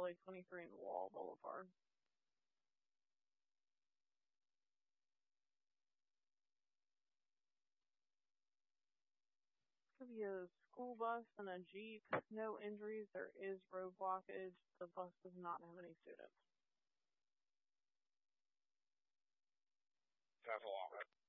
LA 23 and Wall Boulevard. Could be a school bus and a Jeep. No injuries. There is road blockage. The bus does not have any students. Sounds a lot.